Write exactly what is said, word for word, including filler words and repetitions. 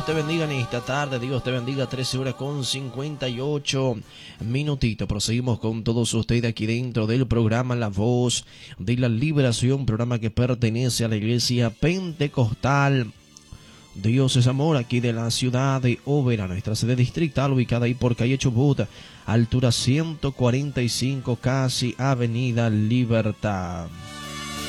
te bendiga en esta tarde, Dios te bendiga, trece horas con cincuenta y ocho minutitos. Proseguimos con todos ustedes aquí dentro del programa La Voz de la Liberación, programa que pertenece a la Iglesia Pentecostal Dios es Amor, aquí de la ciudad de Oberá, nuestra sede distrital ubicada ahí por calle Chubut, altura ciento cuarenta y cinco, casi Avenida Libertad.